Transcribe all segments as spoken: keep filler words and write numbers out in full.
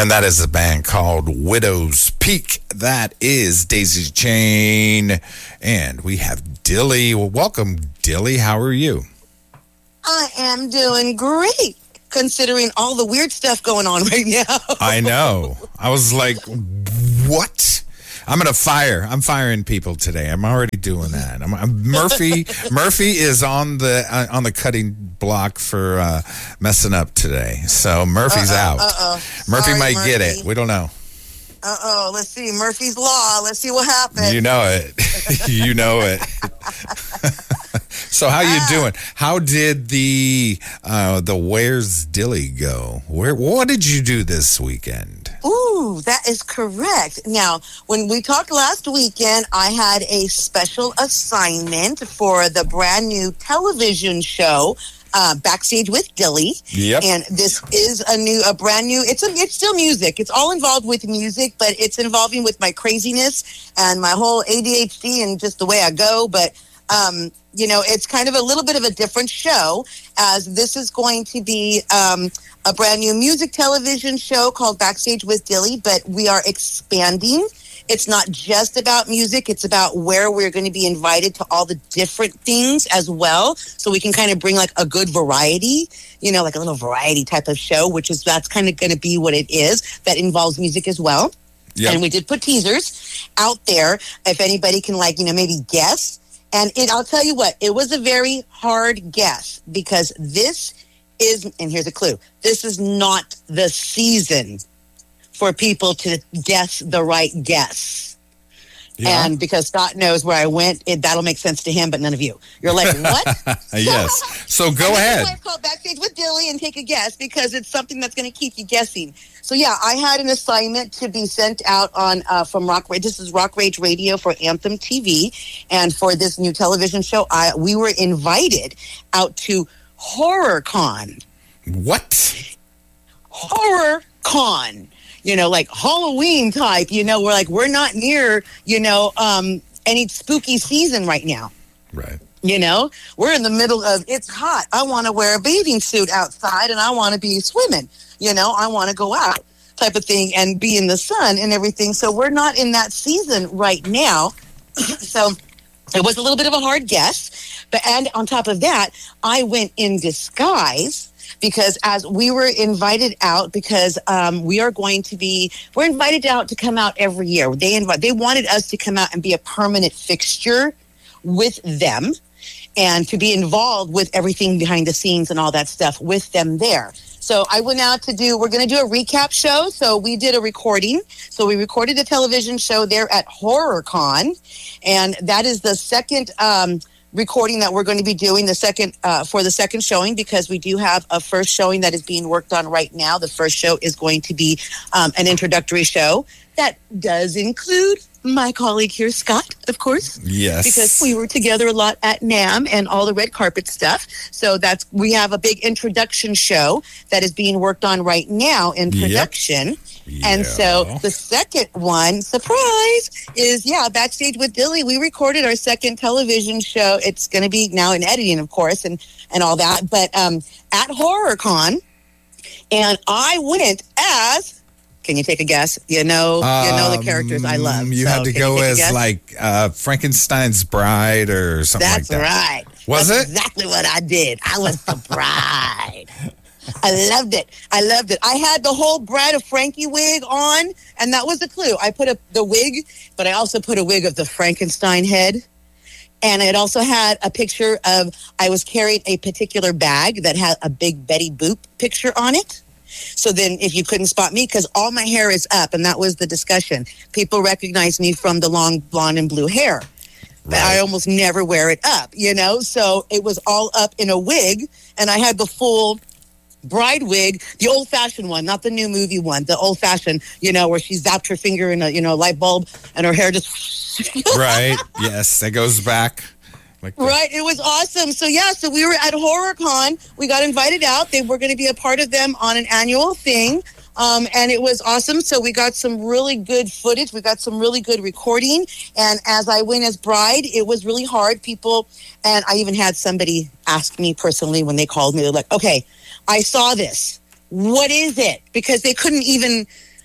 And that is a band called Widow's Peak. That is Daisy Chain. And we have Dilly. Well, welcome, Dilly. How are you? I am doing great, considering all the weird stuff going on right now. I know. I was like, what? I'm going to fire. I'm firing people today. I'm already doing that. I'm, I'm, Murphy Murphy is on the uh, on the cutting block for uh, messing up today. So Murphy's uh-oh, out. Uh-oh. Murphy Sorry, might Murphy. get it. We don't know. Uh-oh. Let's see. Murphy's Law. Let's see what happens. You know it. You know it. So how you doing? How did the uh, the Where's Dilly go? Where what did you do this weekend? Ooh, that is correct. Now, when we talked last weekend, I had a special assignment for the brand new television show, uh, Backstage with Dilly. Yep. And this is a new, a brand new, it's a, it's still music. It's all involved with music, but it's involving with my craziness and my whole A D H D and just the way I go. But, um, you know, it's kind of a little bit of a different show, as this is going to be um, a brand new music television show called Backstage with Dilly, but we are expanding. It's not just about music. It's about where we're going to be invited to all the different things as well. So we can kind of bring like a good variety, you know, like a little variety type of show, which is, that's kind of going to be what it is, that involves music as well. Yep. And we did put teasers out there if anybody can, like, you know, maybe guess. And it, I'll tell you what, it was a very hard guess, because this is, and here's a clue, this is not the season for people to guess the right guess. Yeah. And because Scott knows where I went, it, that'll make sense to him, but none of you. You're like, what? Yes. So go ahead. It's called Backstage with Dilly, and take a guess, because it's something that's going to keep you guessing. So yeah, I had an assignment to be sent out on uh, from Rock Rage. This is Rock Rage Radio for Anthem T V, and for this new television show, I we were invited out to HorrorCon. What? HorrorCon. You know, like Halloween type. You know, we're like we're not near, you know, um, any spooky season right now. Right. You know, we're in the middle of, it's hot. I want to wear a bathing suit outside, and I want to be swimming. You know, I want to go out type of thing and be in the sun and everything. So we're not in that season right now. So it was a little bit of a hard guess. But, and on top of that, I went in disguise, because as we were invited out, because um, we are going to be, we're invited out to come out every year. They invite, they wanted us to come out and be a permanent fixture with them, and to be involved with everything behind the scenes and all that stuff with them there. So I went out to do, we're going to do a recap show. So we did a recording. So we recorded a television show there at HorrorCon. And that is the second um, recording that we're going to be doing, the second uh, for the second showing, because we do have a first showing that is being worked on right now. The first show is going to be um, an introductory show that does include my colleague here, Scott, of course. Yes. Because we were together a lot at NAMM and all the red carpet stuff. So that's, we have a big introduction show that is being worked on right now in production. Yep. Yeah. And so the second one, surprise, is, yeah, Backstage with Dilly. We recorded our second television show. It's going to be now in editing, of course, and, and all that. But um, at HorrorCon, and I went as... Can you take a guess? You know, um, you know the characters I love. You so had to go as like uh, Frankenstein's bride or something That's like that. That's right. Was That's it? Exactly what I did. I was the bride. I loved it. I loved it. I had the whole Bride of Frankie wig on, and that was the clue. I put a, the wig, but I also put a wig of the Frankenstein head. And it also had a picture of, I was carrying a particular bag that had a big Betty Boop picture on it. So then if you couldn't spot me, because all my hair is up, and that was the discussion. People recognize me from the long blonde and blue hair. Right. But I almost never wear it up, you know? So it was all up in a wig, and I had the full bride wig, the old-fashioned one, not the new movie one, the old-fashioned, you know, where she zapped her finger in a, you know, light bulb, and her hair just... Right, yes, that goes back. Like right, it was awesome. So yeah, so we were at HorrorCon. We got invited out. They were going to be a part of them on an annual thing, um, and it was awesome. So we got some really good footage. We got some really good recording. And as I went as bride, it was really hard. People, and I even had somebody ask me personally when they called me. They're like, "Okay, I saw this. What is it?" Because they couldn't even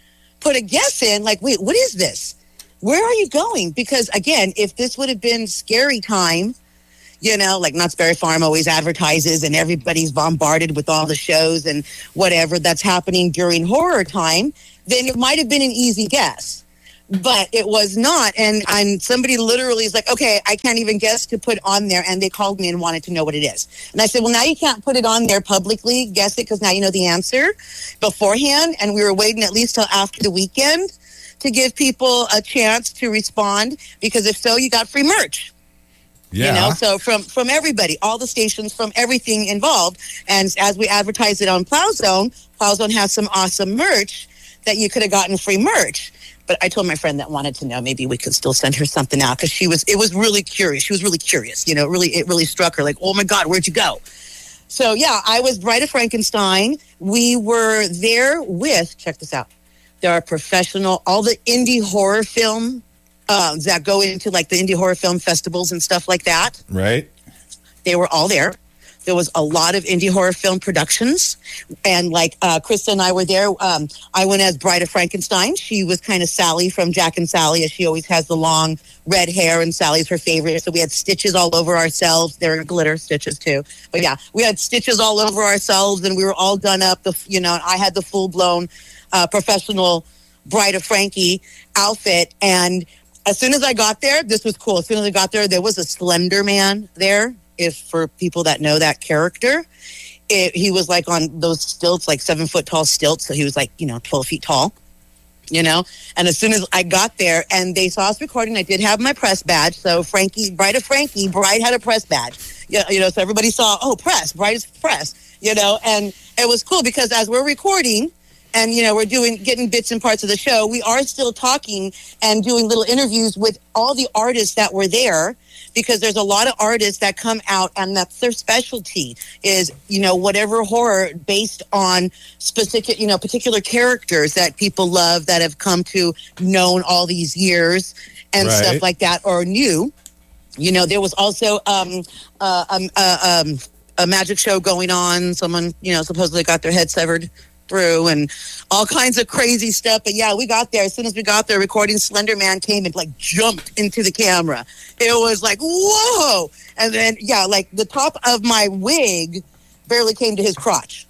put a guess in, like, wait, what is this? Where are you going? Because, again, if this would have been scary time, you know, like Knott's Berry Farm always advertises and everybody's bombarded with all the shows and whatever that's happening during horror time, then it might have been an easy guess. But it was not. And, and somebody literally is like, okay, I can't even guess to put on there. And they called me and wanted to know what it is. And I said, well, now you can't put it on there publicly. Guess it because now you know the answer beforehand. And we were waiting at least till after the weekend to give people a chance to respond. Because if so, you got free merch. Yeah. You know, so from, from everybody, all the stations, from everything involved. And as we advertise it on Plow Zone, Plow Zone has some awesome merch that you could have gotten free merch. But I told my friend that wanted to know maybe we could still send her something out because she was, it was really curious. She was really curious. You know, really, it really struck her like, oh my God, where'd you go? So yeah, I was Bride of Frankenstein. We were there with, check this out. There are professional, all the indie horror film uh, that go into like the indie horror film festivals and stuff like that. Right. They were all there. There was a lot of indie horror film productions. And like uh, Krista and I were there. Um, I went as Bride of Frankenstein. She was kind of Sally from Jack and Sally, as she always has the long red hair, and Sally's her favorite. So we had stitches all over ourselves. There were glitter stitches too. But yeah, we had stitches all over ourselves, and we were all done up. The you know, I had the full-blown uh, professional Bride of Frankie outfit. And as soon as I got there, this was cool. As soon as I got there, there was a Slender Man there. If for people that know that character, it, he was like on those stilts, like seven foot tall stilts. So he was like, you know, twelve feet tall, you know. And as soon as I got there and they saw us recording, I did have my press badge. So Frankie, Bride of Frankie, Bride had a press badge. Yeah, you know, so everybody saw, oh, press, Bride is press, you know. And it was cool because as we're recording, and, you know, we're doing, getting bits and parts of the show, we are still talking and doing little interviews with all the artists that were there, because there's a lot of artists that come out and that's their specialty is, you know, whatever horror based on specific, you know, particular characters that people love that have come to known all these years and right. stuff like that, or new. You know, there was also um, uh, um, uh, um, a magic show going on. Someone, you know, supposedly got their head severed through and all kinds of crazy stuff. But yeah, we got there. As soon as we got there, recording Slender Man came and like jumped into the camera. It was like, whoa. And then, yeah, like the top of my wig barely came to his crotch.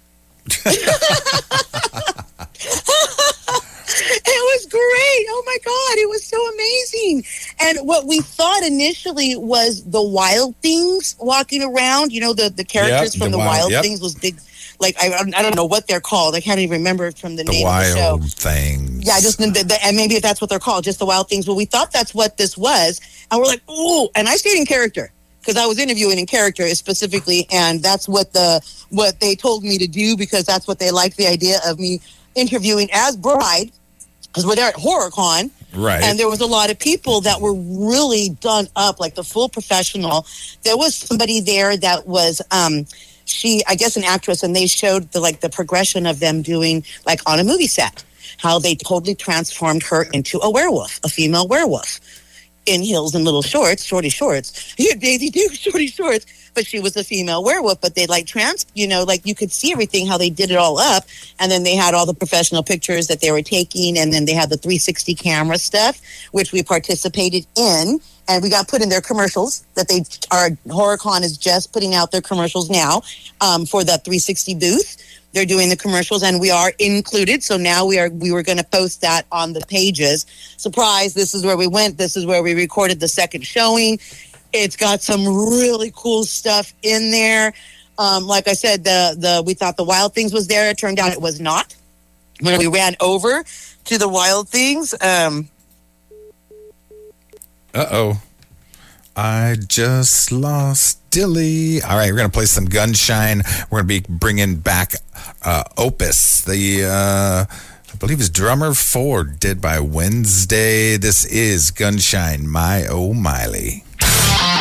It was great. Oh my God. It was so amazing. And what we thought initially was the Wild Things walking around, you know, the, the characters yep, from the, the Wild, wild yep. Things was big. Like, I I don't know what they're called. I can't even remember from the, the name wild of the show. Things. Yeah, just the, the, and maybe that's what they're called, just the Wild Things. Well, we thought that's what this was. And we're like, ooh. And I stayed in character because I was interviewing in character specifically. And that's what the what they told me to do because that's what they liked, the idea of me interviewing as Bride because we're there at HorrorCon. Right. And there was a lot of people that were really done up, like the full professional. There was somebody there that was... um she, I guess, an actress, and they showed the like the progression of them doing like on a movie set, how they totally transformed her into a werewolf, a female werewolf, in heels and little shorts, shorty shorts. Yeah, Daisy Duke, shorty shorts, but she was a female werewolf. But they like trans, you know, like you could see everything how they did it all up, and then they had all the professional pictures that they were taking, and then they had the three sixty camera stuff, which we participated in. And we got put in their commercials that they are. HorrorCon is just putting out their commercials now um, for the three sixty booth. They're doing the commercials, and we are included. So now we are. We were going to post that on the pages. Surprise! This is where we went. This is where we recorded the second showing. It's got some really cool stuff in there. Um, like I said, the the we thought the Wild Things was there. It turned out it was not. When we ran over to the Wild Things. Um, Uh-oh. I just lost Dilly. All right, we're going to play some Gunshine. We're going to be bringing back uh, Opus, the, uh, I believe it's Drummer Ford, did by Wednesday. This is Gunshine, My Oh Miley.